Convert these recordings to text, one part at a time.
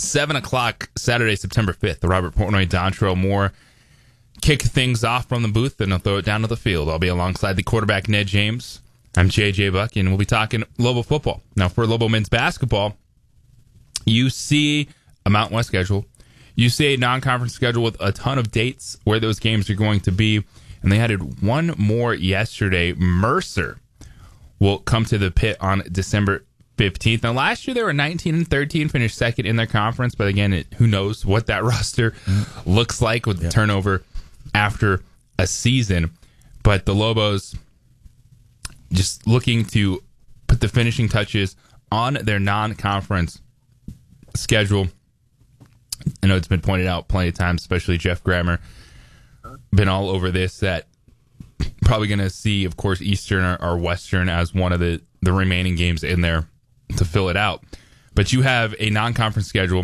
7 o'clock Saturday, September 5th. The Robert Portnoy, Dontrell Moore kick things off from the booth, and they'll throw it down to the field. I'll be alongside the quarterback, Ned James. I'm JJ Buck, and we'll be talking Lobo football. Now, for Lobo men's basketball, you see a Mountain West schedule. You see a non-conference schedule with a ton of dates where those games are going to be, and they added one more yesterday. Mercer will come to the Pit on December 15th. Now, last year they were 19-13, finished second in their conference, but again, who knows what that roster looks like with the turnover after a season. But the Lobos just looking to put the finishing touches on their non-conference schedule. I know it's been pointed out plenty of times, especially Jeff Grammer, been all over this, that probably going to see, of course, Eastern or Western as one of the remaining games in there to fill it out. But you have a non-conference schedule.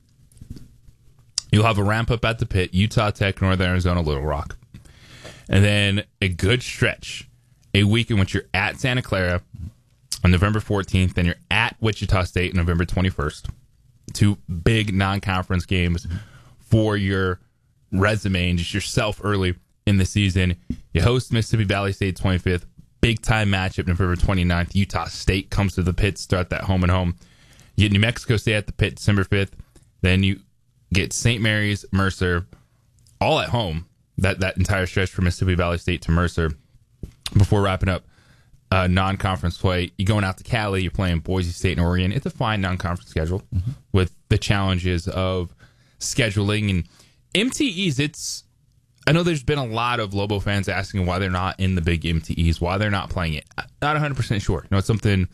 You'll have a ramp-up at the Pit, Utah Tech, Northern Arizona, Little Rock. And then a good stretch, a week in which you're at Santa Clara on November 14th, then you're at Wichita State November 21st. Two big non-conference games for your resume and just yourself early in the season. You host Mississippi Valley State 25th. Big-time matchup November 29th. Utah State comes to the Pit, start that home and home. You get New Mexico State at the Pit December 5th. Then you get St. Mary's, Mercer, all at home. That entire stretch from Mississippi Valley State to Mercer before wrapping up non-conference play. You're going out to Cali. You're playing Boise State and Oregon. It's a fine non-conference schedule with the challenges of scheduling and MTEs. I know there's been a lot of Lobo fans asking why they're not in the big MTEs, why they're not playing it. Not 100% sure. It's something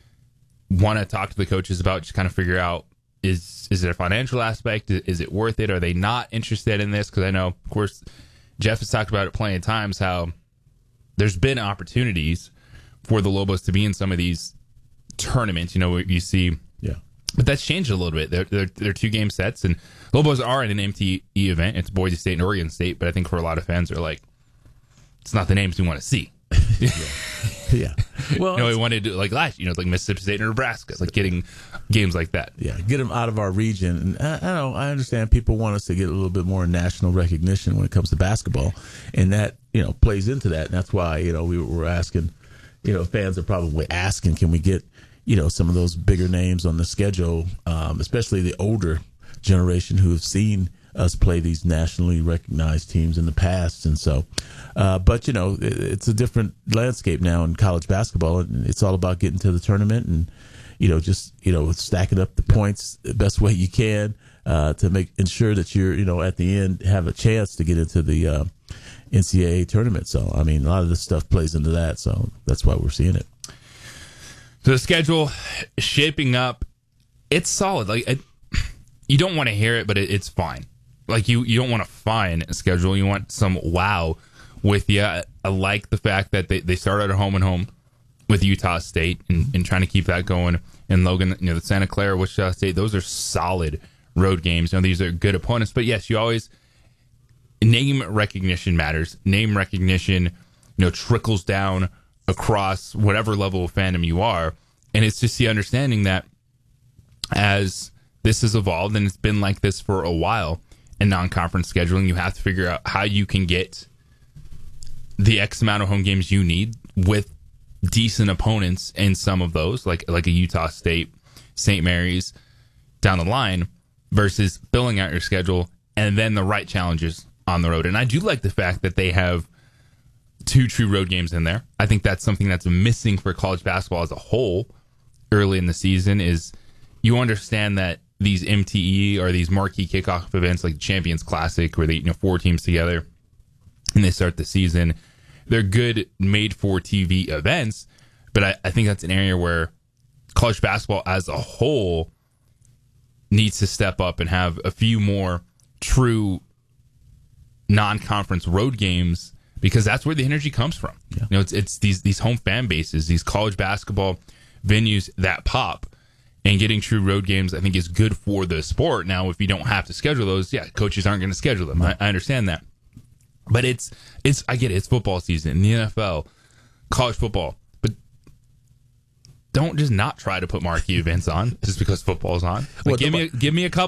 want to talk to the coaches about, just kind of figure out, is it a financial aspect? Is it worth it? Are they not interested in this? Because I know, of course, Jeff has talked about it plenty of times, how there's been opportunities for the Lobos to be in some of these tournaments. You see, but that's changed a little bit. They're 2-game sets, and Lobos are in an MTE event. It's Boise State and Oregon State, but I think for a lot of fans, they're like, it's not the names we want to see. Yeah. Well, we wanted to, like last, like Mississippi State and Nebraska, like getting games like that. Yeah, get them out of our region. And I understand people want us to get a little bit more national recognition when it comes to basketball, and that plays into that. And that's why we were asking, fans are probably asking, can we get some of those bigger names on the schedule, especially the older generation who have seen us play these nationally recognized teams in the past. And so, but it's a different landscape now in college basketball, and it's all about getting to the tournament and, just stacking up the points the best way you can, to ensure that you're, at the end have a chance to get into the, NCAA tournament. So, I mean, a lot of this stuff plays into that. So that's why we're seeing it. So the schedule shaping up, it's solid. Like, you don't want to hear it, but it's fine. Like, you don't want a fine schedule. You want some wow with you. I like the fact that they started at home and home with Utah State and trying to keep that going. And Logan, the Santa Clara, Wichita State, those are solid road games. These are good opponents. But yes, you always, name recognition matters. Name recognition, trickles down across whatever level of fandom you are. And it's just the understanding that as this has evolved, and it's been like this for a while in non-conference scheduling, you have to figure out how you can get the X amount of home games you need with decent opponents in some of those, like a Utah State, St. Mary's down the line, versus filling out your schedule and then the right challenges on the road. And I do like the fact that they have 2 true road games in there. I think that's something that's missing for college basketball as a whole early in the season, is you understand that these MTE or these marquee kickoff events like the Champions Classic, where they 4 teams together and they start the season, they're good made for TV events. But I think that's an area where college basketball as a whole needs to step up and have a few more true non-conference road games, because that's where the energy comes from. Yeah. It's these home fan bases, these college basketball venues that pop, and getting true road games, I think, is good for the sport. Now, if you don't have to schedule those, coaches aren't going to schedule them. I understand that. But I get it. It's football season in the NFL, college football. But don't just not try to put marquee events on just because football's on. Like, give me a couple